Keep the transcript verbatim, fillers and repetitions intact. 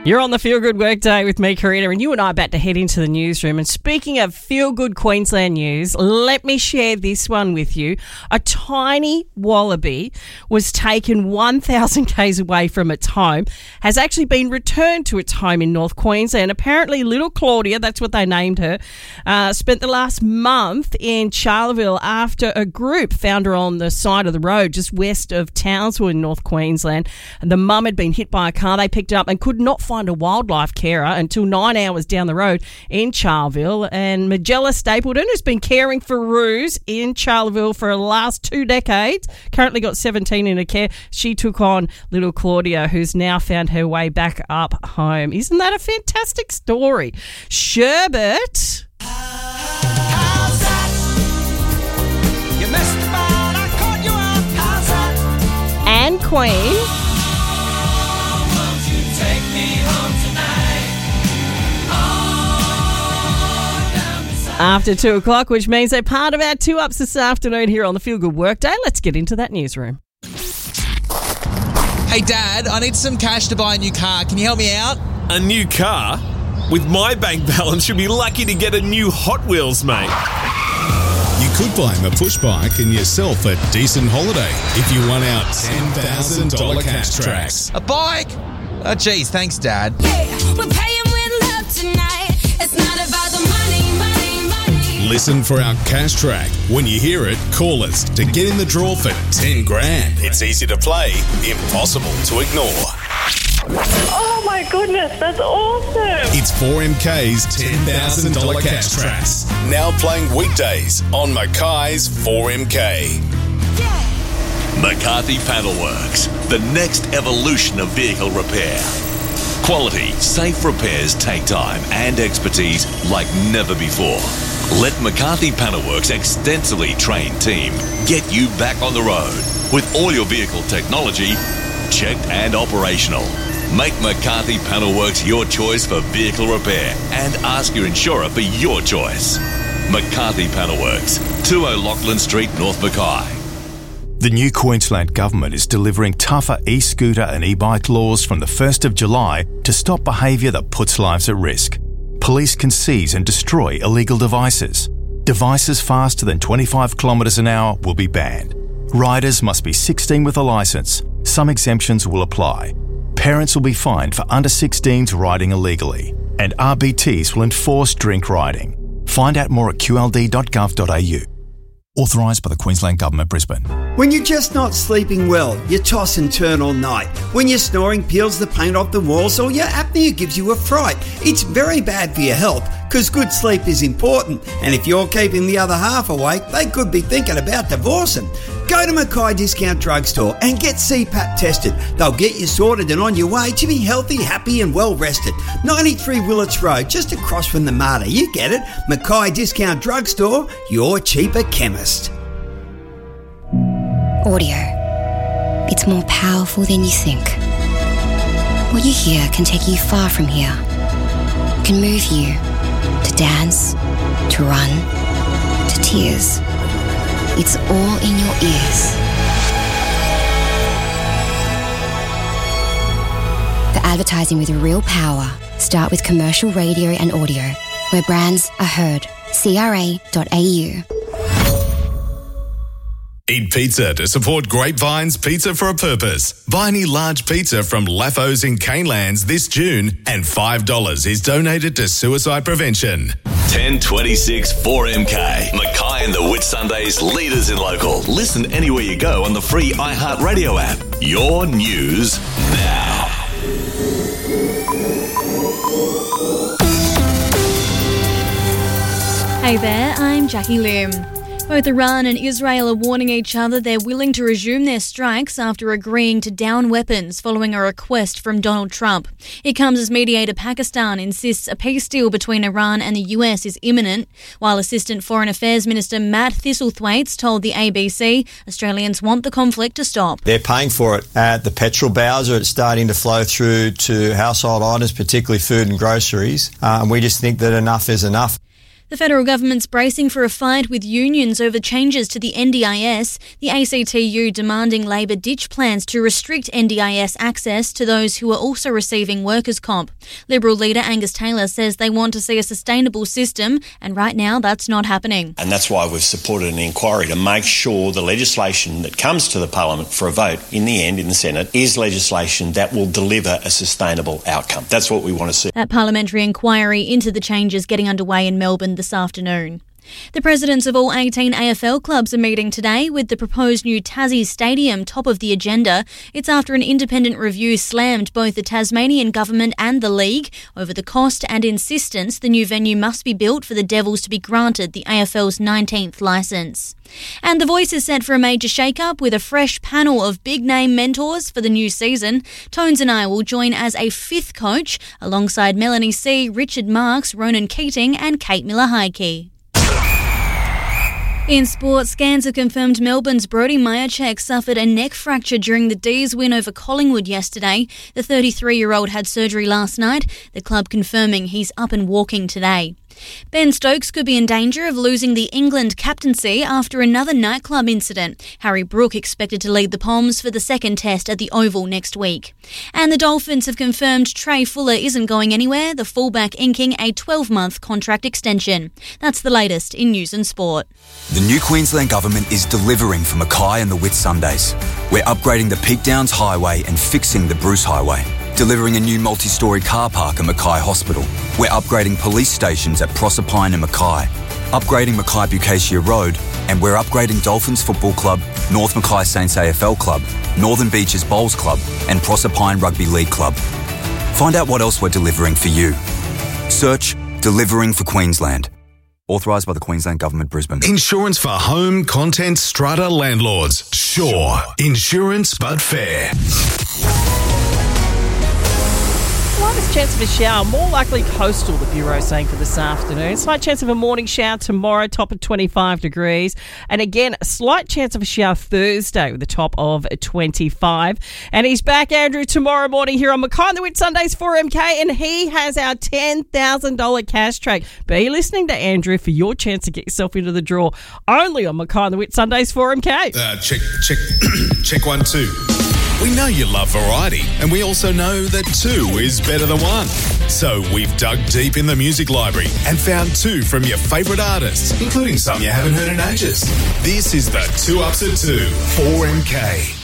You're on the Feel Good Workday with me, Karina, and you and I are about to head into the newsroom. And speaking of Feel Good Queensland news, let me share this one with you. A tiny wallaby was taken one thousand kays away from its home, has actually been returned to its home in North Queensland. Apparently, little Claudia, that's what they named her, uh, spent the last month in Charleville after a group found her on the side of the road just west of Townsville in North Queensland. And the mum had been hit by a car. They picked her up and could not find a wildlife carer until nine hours down the road in Charleville. And Magella Stapleton, who's been caring for Roos in Charleville for the last two decades, currently got seventeen in her care. She took on little Claudia, who's now found her way back up home. Isn't that a fantastic story? Sherbet. How's that? You missed the boat, I caught you up. How's that? And Queen. After two o'clock, which means they're part of our two ups this afternoon here on the Feel Good Workday. Let's get into that newsroom. Hey, Dad, I need some cash to buy a new car. Can you help me out? A new car? With my bank balance, you'll be lucky to get a new Hot Wheels, mate. You could buy him a push bike and yourself a decent holiday if you won out ten thousand dollars cash tracks. A bike? Oh, geez, thanks, Dad. Yeah, we're paying with love tonight. It's not about the money, money, money. Listen for our cash track. When you hear it, call us to get in the draw for ten grand. It's easy to play, impossible to ignore. Oh my goodness, that's awesome. It's four M K's ten thousand dollars cash tracks. Now playing weekdays on Mackay's four M K. McCarthy Panelworks, the next evolution of vehicle repair. Quality, safe repairs take time and expertise like never before. Let McCarthy Panelworks' extensively trained team get you back on the road with all your vehicle technology checked and operational. Make McCarthy Panelworks your choice for vehicle repair and ask your insurer for your choice. McCarthy Panelworks, two O'Loughlin Street, North Mackay. The new Queensland Government is delivering tougher e-scooter and e-bike laws from the first of July to stop behaviour that puts lives at risk. Police can seize and destroy illegal devices. Devices faster than twenty-five kilometres an hour will be banned. Riders must be sixteen with a licence. Some exemptions will apply. Parents will be fined for under sixteens riding illegally. And R B Ts will enforce drink riding. Find out more at q l d dot gov dot a u. Authorised by the Queensland Government, Brisbane. When you're just not sleeping well, you toss and turn all night. When your snoring peels the paint off the walls or your apnea gives you a fright, it's very bad for your health because good sleep is important. And if you're keeping the other half awake, they could be thinking about divorcing. Go to Mackay Discount Drugstore and get C PAP tested. They'll get you sorted and on your way to be healthy, happy and well rested. ninety-three Willits Road, just across from the Mater. You get it. Mackay Discount Drugstore, your cheaper chemist. Audio. It's more powerful than you think. What you hear can take you far from here. It can move you to dance, to run, to tears. It's all in your ears. For advertising with real power, start with commercial radio and audio, where brands are heard. c r a dot a u. Eat pizza to support Grapevine's Pizza for a Purpose. Buy any large pizza from Laffos in Canelands this June and five dollars is donated to suicide prevention. ten twenty-six four M K. Mackay and the Whitsundays, leaders in local. Listen anywhere you go on the free iHeartRadio app. Your news now. Hey there, I'm Jackie Lim. Both Iran and Israel are warning each other they're willing to resume their strikes after agreeing to down weapons following a request from Donald Trump. It comes as mediator Pakistan insists a peace deal between Iran and the U S is imminent, while Assistant Foreign Affairs Minister Matt Thistlethwaite told the A B C Australians want the conflict to stop. They're paying for it. Uh, the petrol bowels are starting to flow through to household items, particularly food and groceries, uh, and we just think that enough is enough. The federal government's bracing for a fight with unions over changes to the N D I S, the A C T U demanding Labor ditch plans to restrict N D I S access to those who are also receiving workers' comp. Liberal leader Angus Taylor says they want to see a sustainable system, and right now that's not happening. And that's why we've supported an inquiry to make sure the legislation that comes to the Parliament for a vote in the end in the Senate is legislation that will deliver a sustainable outcome. That's what we want to see. That parliamentary inquiry into the changes getting underway in Melbourne this afternoon. The presidents of all eighteen A F L clubs are meeting today with the proposed new Tassie Stadium top of the agenda. It's after an independent review slammed both the Tasmanian government and the league over the cost and insistence the new venue must be built for the Devils to be granted the A F L's nineteenth licence. And The Voice is set for a major shake-up with a fresh panel of big-name mentors for the new season. Tones and I will join as a fifth coach alongside Melanie C, Richard Marks, Ronan Keating and Kate Miller-Heidke. In sports, scans have confirmed Melbourne's Brodie Majacek suffered a neck fracture during the D's win over Collingwood yesterday. The thirty-three-year-old had surgery last night, the club confirming he's up and walking today. Ben Stokes could be in danger of losing the England captaincy after another nightclub incident. Harry Brook expected to lead the Poms for the second test at the Oval next week. And the Dolphins have confirmed Trey Fuller isn't going anywhere, the fullback inking a twelve-month contract extension. That's the latest in news and sport. The new Queensland Government is delivering for Mackay and the Whitsundays. We're upgrading the Peak Downs Highway and fixing the Bruce Highway. Delivering a new multi-storey car park at Mackay Hospital. We're upgrading police stations at Proserpine and Mackay. Upgrading Mackay Bucacia Road. And we're upgrading Dolphins Football Club, North Mackay Saints A F L Club, Northern Beaches Bowls Club and Proserpine Rugby League Club. Find out what else we're delivering for you. Search Delivering for Queensland. Authorised by the Queensland Government, Brisbane. Insurance for home, content, strata landlords. Sure. Insurance but fair. Slightest chance of a shower, more likely coastal, the Bureau saying for this afternoon. Slight chance of a morning shower tomorrow, top of twenty-five degrees. And again, a slight chance of a shower Thursday with a top of twenty-five. And he's back, Andrew, tomorrow morning here on Mackay and the Whitsundays for M K. And he has our ten thousand dollars cash track. Be listening to Andrew for your chance to get yourself into the draw only on Mackay and the Whitsundays for M K. Uh, check, check, check one, two. We know you love variety, and we also know that two is better than one. So we've dug deep in the music library and found two from your favourite artists, including some you haven't heard in ages. This is the Two Ups at Two for M K.